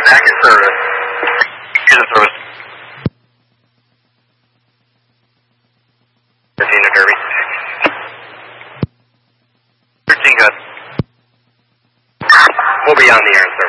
back in service. Here's the service. Virginia Derby. 13 good. We'll be on the air in service.